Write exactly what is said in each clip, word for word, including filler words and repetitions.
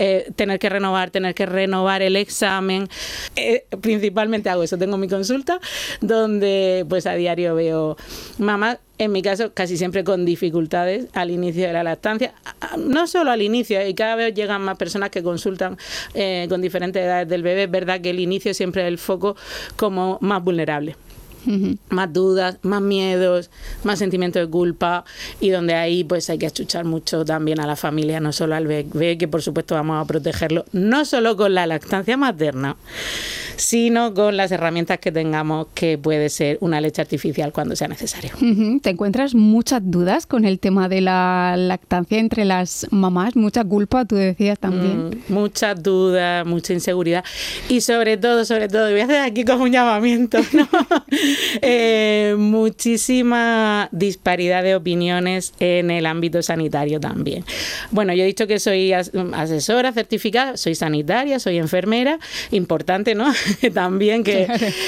eh, tener que renovar, tener que renovar el examen. Eh, principalmente hago eso, tengo mi consulta donde pues a diario veo mamás, en mi caso casi siempre con dificultades al inicio de la lactancia, no solo al inicio, y cada vez llegan más personas que consultan eh, con diferentes edades del bebé. Es verdad que el inicio siempre es el foco como más vulnerable. Uh-huh. Más dudas, más miedos, más sentimiento de culpa, y donde ahí pues hay que achuchar mucho también a la familia, no solo al bebé, que por supuesto vamos a protegerlo, no solo con la lactancia materna, sino con las herramientas que tengamos, que puede ser una leche artificial cuando sea necesario. Uh-huh. ¿Te encuentras muchas dudas con el tema de la lactancia entre las mamás? Mucha culpa, tú decías también. Mm, muchas dudas, mucha inseguridad, y sobre todo, sobre todo, voy a hacer aquí como un llamamiento, ¿no? Eh, muchísima disparidad de opiniones en el ámbito sanitario también. Bueno, yo he dicho que soy as- asesora certificada, soy sanitaria, soy enfermera, importante, ¿no? También que...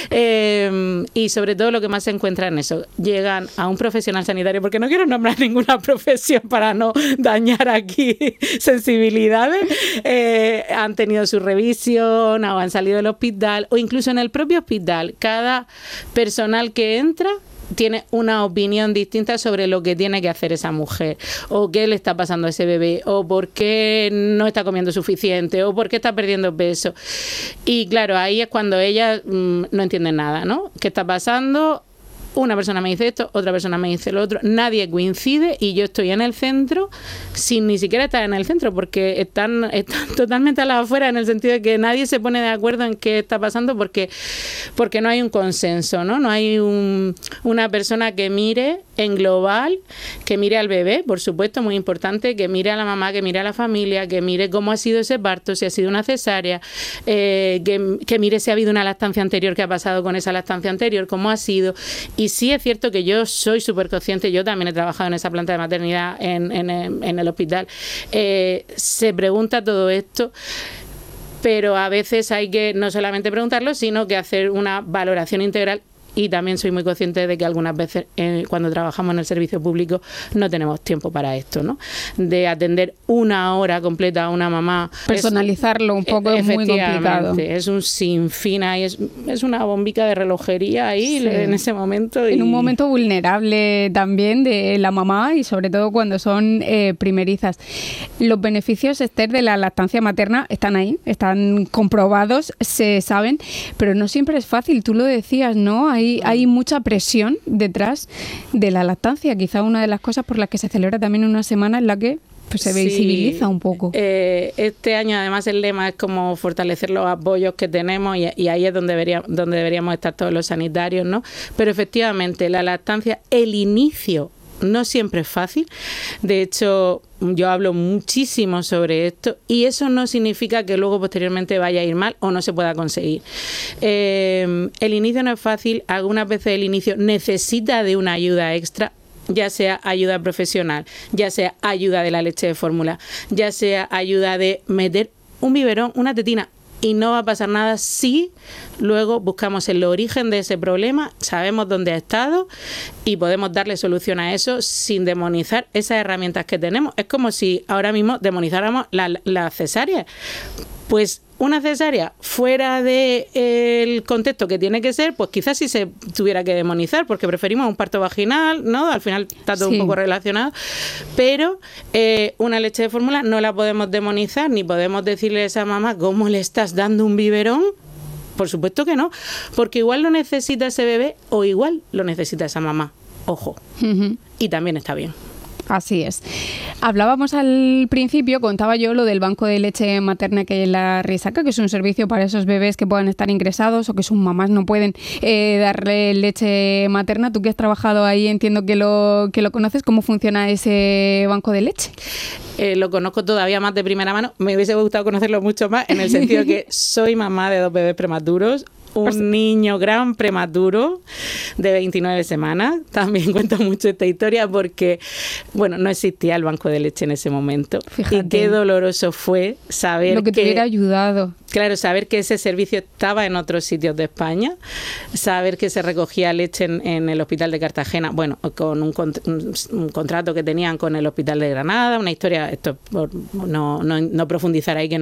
Eh, y sobre todo lo que más se encuentra en eso, llegan a un profesional sanitario, porque no quiero nombrar ninguna profesión para no dañar aquí sensibilidades, eh, han tenido su revisión o han salido del hospital, o incluso en el propio hospital, cada persona personal que entra tiene una opinión distinta sobre lo que tiene que hacer esa mujer, o qué le está pasando a ese bebé, o por qué no está comiendo suficiente, o por qué está perdiendo peso. Y claro, ahí es cuando ellas mmm, no entienden nada, ¿no? ¿Qué está pasando? Una persona me dice esto, otra persona me dice lo otro, nadie coincide, y yo estoy en el centro sin ni siquiera estar en el centro, porque están, están totalmente a la afuera, en el sentido de que nadie se pone de acuerdo en qué está pasando, porque, porque no hay un consenso, ¿no? No hay un, una persona que mire en global, que mire al bebé, por supuesto, muy importante, que mire a la mamá, que mire a la familia, que mire cómo ha sido ese parto, si ha sido una cesárea, eh, que, que mire si ha habido una lactancia anterior, qué ha pasado con esa lactancia anterior, cómo ha sido. Y sí es cierto que yo soy súper consciente, yo también he trabajado en esa planta de maternidad en, en, en el hospital, eh, se pregunta todo esto, pero a veces hay que no solamente preguntarlo, sino que hacer una valoración integral. Y también soy muy consciente de que algunas veces eh, cuando trabajamos en el servicio público no tenemos tiempo para esto, ¿no? De atender una hora completa a una mamá. Personalizarlo un poco es muy complicado. Es un sinfín ahí, es, es una bombica de relojería ahí, sí, en ese momento. Y... En un momento vulnerable también de la mamá, y sobre todo cuando son eh, primerizas. Los beneficios, Esther, de la lactancia materna están ahí, están comprobados, se saben, pero no siempre es fácil. Tú lo decías, ¿no? Hay Hay, hay mucha presión detrás de la lactancia, quizá una de las cosas por las que se celebra también una semana en la que pues, se sí, visibiliza un poco. Eh, este año además el lema es como fortalecer los apoyos que tenemos, y, y ahí es donde, debería, donde deberíamos estar todos los sanitarios, ¿no? Pero efectivamente la lactancia, el inicio no siempre es fácil. De hecho, yo hablo muchísimo sobre esto, y eso no significa que luego posteriormente vaya a ir mal o no se pueda conseguir. Eh, el inicio no es fácil, algunas veces el inicio necesita de una ayuda extra, ya sea ayuda profesional, ya sea ayuda de la leche de fórmula, ya sea ayuda de meter un biberón, una tetina. Y no va a pasar nada si luego buscamos el origen de ese problema, sabemos dónde ha estado y podemos darle solución a eso sin demonizar esas herramientas que tenemos. Es como si ahora mismo demonizáramos la, la cesárea. Pues una cesárea fuera del contexto que tiene que ser, pues quizás sí se tuviera que demonizar, porque preferimos un parto vaginal, ¿no? Al final está todo sí. un poco relacionado, pero eh, una leche de fórmula no la podemos demonizar, ni podemos decirle a esa mamá cómo le estás dando un biberón. Por supuesto que no, porque igual lo necesita ese bebé o igual lo necesita esa mamá. Ojo. Uh-huh. Y también está bien. Así es. Hablábamos al principio, contaba yo lo del banco de leche materna que hay en la Risaca, que es un servicio para esos bebés que puedan estar ingresados o que sus mamás no pueden eh, darle leche materna. Tú que has trabajado ahí, entiendo que lo, que lo conoces. ¿Cómo funciona ese banco de leche? Eh, lo conozco todavía más de primera mano. Me hubiese gustado conocerlo mucho más, en el sentido de que soy mamá de dos bebés prematuros. Un niño gran prematuro de veintinueve semanas. También cuento mucho esta historia porque, bueno, no existía el banco de leche en ese momento. Fíjate. Y qué doloroso fue saber lo que, que te hubiera ayudado. Claro, saber que ese servicio estaba en otros sitios de España, saber que se recogía leche en, en el Hospital de Cartagena, bueno, con un, un, un contrato que tenían con el Hospital de Granada, una historia, esto por no, no, no profundizar ahí, que